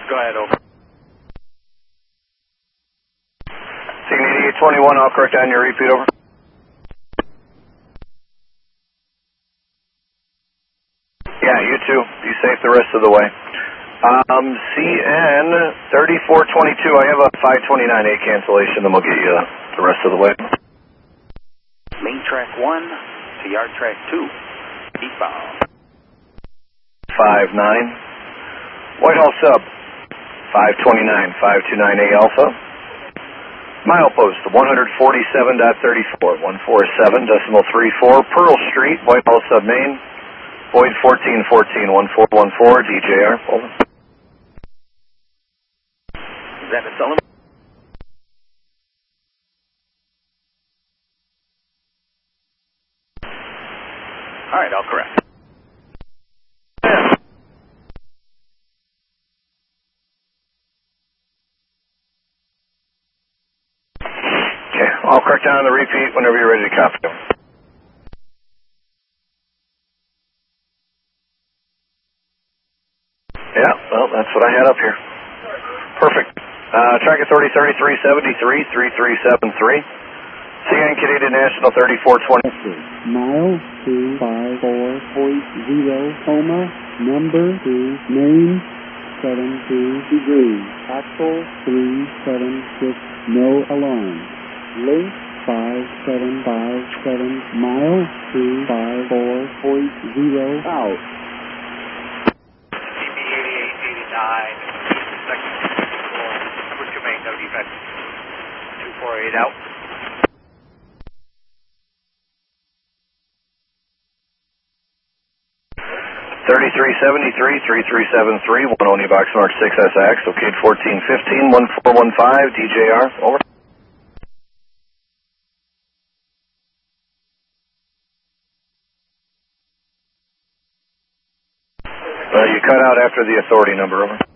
Go ahead, over. Signet 821, I'll correct on your repeat, over. Yeah, you too. Be safe the rest of the way. CN 3422, I have a 529A cancellation, then we'll get you the rest of the way. Main track 1 to yard track 2. Eastbound. 59. Whitehall sub. 529, 529A Alpha. Milepost 147.34, 147.34, Pearl Street, Whitehall sub main. Boyd 1414, 1414, DJR, over. Is that Sullivan? All right, I'll correct. Okay, I'll correct on the repeat whenever you're ready to copy. Yeah, well, that's what I had up here. Perfect. Track authority 3373, 3373. CN Canadian National 3420. Mile 254.0, Coma, number 2, main 72 degrees, axle 376, no alarm. Link 5757, mile 254.0 out. CB 8889, second control, number 2 main, no defect. 248 out. Thirty-three 3373, 1 Oni box mark 6SX, okay, 1415, 1415, DJR, over. You cut out after the authority number, over.